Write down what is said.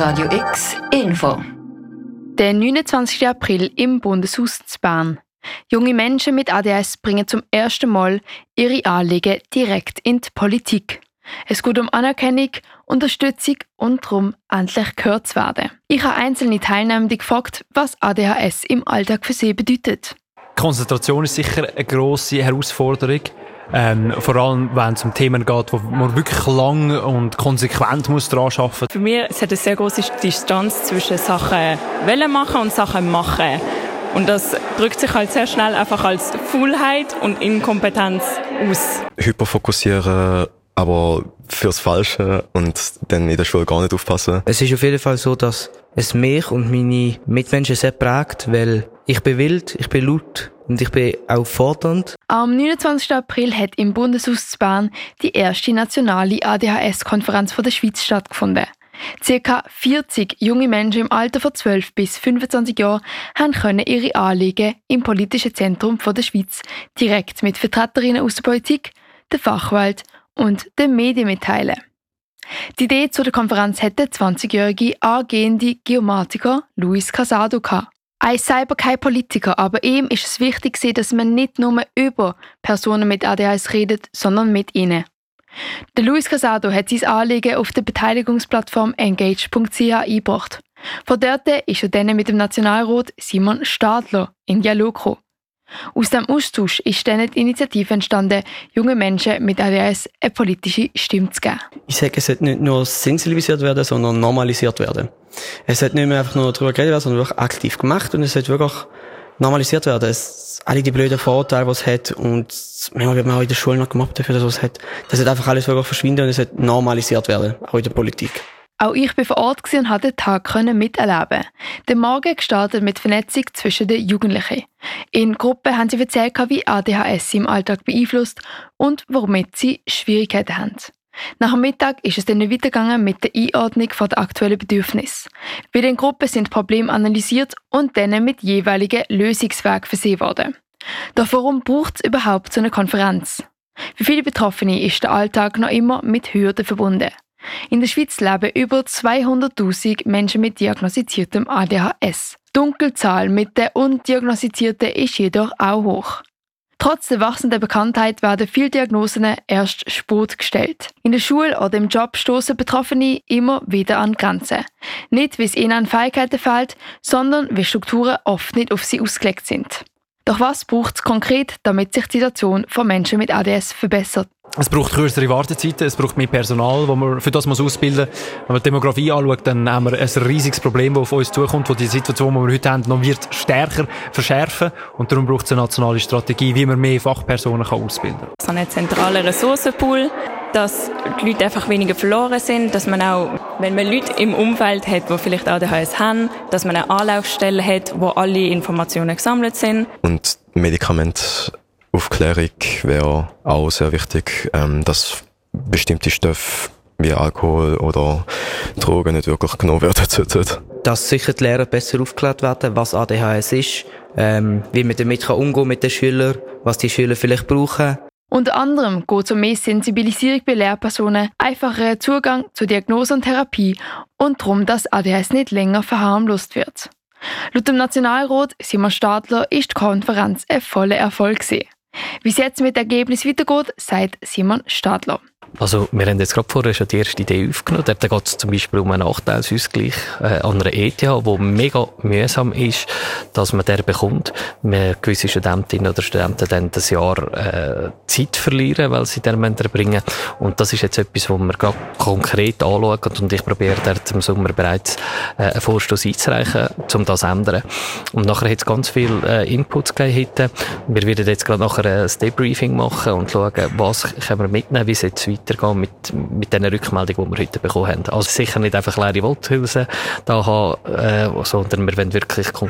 Radio X Info. Der 29. April im Bundeshaus in Bern. Junge Menschen mit ADHS bringen zum ersten Mal ihre Anliegen direkt in die Politik. Es geht um Anerkennung, Unterstützung und darum, endlich gehört zu werden. Ich habe einzelne Teilnehmende gefragt, was ADHS im Alltag für sie bedeutet. Konzentration ist sicher eine grosse Herausforderung. Vor allem, wenn es um Themen geht, wo man wirklich lang und konsequent muss daran arbeiten muss. Für mich es hat eine sehr grosse Distanz zwischen Sachen wollen machen und Sachen machen. Und das drückt sich halt sehr schnell einfach als Faulheit und Inkompetenz aus. Hyperfokussieren, aber fürs Falsche und dann in der Schule gar nicht aufpassen. Es ist auf jeden Fall so, dass es mich und meine Mitmenschen sehr prägt, weil ich bin wild, ich bin laut und ich bin auch fordernd. Am 29. April hat im Bundeshaus Bern die erste nationale ADHS-Konferenz der Schweiz stattgefunden. Circa 40 junge Menschen im Alter von 12 bis 25 Jahren können ihre Anliegen im politischen Zentrum der Schweiz direkt mit Vertreterinnen aus der Politik, der Fachwelt und den Medien mitteilen. Die Idee zu der Konferenz hat der 20-jährige angehende Geomatiker Luis Casado gehabt. Er ist selber kein Politiker, aber ihm ist es wichtig, dass man nicht nur über Personen mit ADHS redet, sondern mit ihnen. Der Luis Casado hat sein Anliegen auf der Beteiligungsplattform engage.ch eingebracht. Von dort ist er dann mit dem Nationalrat Simon Stadler in Dialog gekommen. Aus dem Austausch ist dann die Initiative entstanden, junge Menschen mit ADHS eine politische Stimme zu geben. Ich sage, es sollte nicht nur sensibilisiert werden, sondern normalisiert werden. Es sollte nicht mehr einfach nur darüber geredet werden, sondern wirklich aktiv gemacht und es sollte wirklich normalisiert werden. Alle die blöden Vorurteile, die es hat und manchmal wird man auch in der Schule noch gemobbt dafür, dass es hat. Das sollte einfach alles wirklich verschwinden und es sollte normalisiert werden, auch in der Politik. Auch ich war vor Ort und konnte den Tag miterleben. Der Morgen gestartet mit Vernetzung zwischen den Jugendlichen. In Gruppen haben sie erzählt, wie ADHS sie im Alltag beeinflusst und womit sie Schwierigkeiten haben. Nach dem Mittag ist es dann weitergegangen mit der Einordnung der aktuellen Bedürfnisse. Bei den Gruppen sind Probleme analysiert und dann mit jeweiligen Lösungswegen versehen worden. Doch warum braucht es überhaupt so eine Konferenz? Für viele Betroffene ist der Alltag noch immer mit Hürden verbunden. In der Schweiz leben über 200'000 Menschen mit diagnostiziertem ADHS. Die Dunkelzahl mit den Undiagnostizierten ist jedoch auch hoch. Trotz der wachsenden Bekanntheit werden viele Diagnosen erst spät gestellt. In der Schule oder im Job stoßen Betroffene immer wieder an Grenzen. Nicht, weil es ihnen an Fähigkeiten fehlt, sondern weil Strukturen oft nicht auf sie ausgelegt sind. Doch was braucht es konkret, damit sich die Situation von Menschen mit ADHS verbessert? Es braucht kürzere Wartezeiten, es braucht mehr Personal, wo man für das ausbilden muss. Wenn man die Demografie anschaut, dann haben wir ein riesiges Problem, das auf uns zukommt, wo die Situation, die wir heute haben, noch wird stärker verschärfen. Und darum braucht es eine nationale Strategie, wie man mehr Fachpersonen ausbilden kann. So einen zentralen Ressourcenpool, dass die Leute einfach weniger verloren sind, dass man auch, wenn man Leute im Umfeld hat, die vielleicht ADHS haben, dass man eine Anlaufstelle hat, wo alle Informationen gesammelt sind. Und Medikamentaufklärung wäre auch sehr wichtig, dass bestimmte Stoffe wie Alkohol oder Drogen nicht wirklich genommen werden sollten. Dass sicher die Lehrer besser aufgeklärt werden, was ADHS ist, wie man damit umgehen kann mit den Schülern, was die Schüler vielleicht brauchen. Unter anderem geht es um mehr Sensibilisierung bei Lehrpersonen, einfacheren Zugang zur Diagnose und Therapie und darum, dass ADHS nicht länger verharmlost wird. Laut dem Nationalrat Simon Stadler ist die Konferenz ein voller Erfolg gewesen. Wie es jetzt mit dem Ergebnis weitergeht, sagt Simon Stadler. Also wir haben jetzt gerade vorher schon die erste Idee aufgenommen. Da geht es zum Beispiel um einen Nachteilsausgleich an einer ETH, der mega mühsam ist, dass man den bekommt. Gewisse Studentinnen oder Studenten dann das Jahr Zeit verlieren, weil sie den erbringen müssen. Und das ist jetzt etwas, was wir gerade konkret anschauen. Und ich probiere dort im Sommer bereits einen Vorstoss einzureichen, um das zu ändern. Und nachher hat es ganz viele Inputs gegeben. Wir werden jetzt gerade nachher ein Debriefing machen und schauen, was können wir mitnehmen, wie es jetzt weitergehen mit den Rückmeldungen, die wir heute bekommen haben. Also sicher nicht einfach leere Worthülsen da haben, sondern wir wollen wirklich konkret